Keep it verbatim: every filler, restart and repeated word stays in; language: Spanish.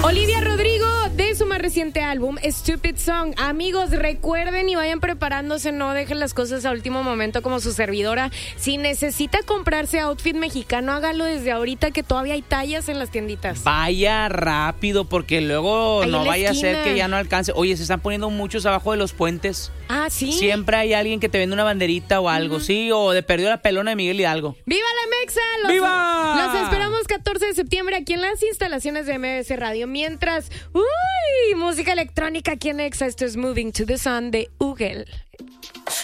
Olivia Rodrigo, de su más reciente álbum, Stupid Song. Amigos, recuerden y vayan preparándose, no dejen las cosas a último momento como su servidora. Si necesita comprarse outfit mexicano, hágalo desde ahorita que todavía hay tallas en las tienditas. Vaya rápido, porque luego Ahí no en la vaya esquina. a ser que ya no alcance. Oye, se están poniendo muchos abajo de los puentes. Ah, ¿sí? Siempre hay alguien que te vende una banderita o algo, uh-huh. sí, o de perdió la pelona de Miguel Hidalgo. ¡Viva la Mexa! Los, ¡Viva! Los esperamos catorce de septiembre aquí en las instalaciones de M B S Radio. Mientras, uy, música electrónica aquí en Exa. Esto es Moving to the Sun de Ugel.